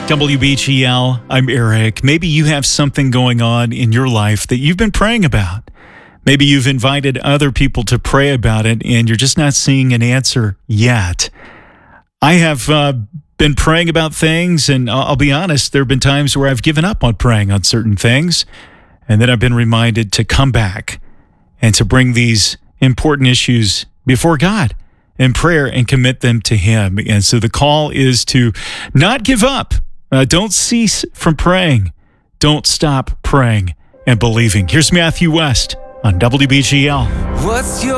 WBGL, I'm Eric. Maybe you have something going on in your life that you've been praying about. Maybe you've invited other people to pray about it and you're just not seeing an answer yet. I have been praying about things, and I'll be honest, there have been times where I've given up on praying on certain things, and then I've been reminded to come back and to bring these important issues before God in prayer and commit them to Him. And so the call is to not give up. Don't cease from praying. Don't stop praying and believing. Here's Matthew West on WBGL.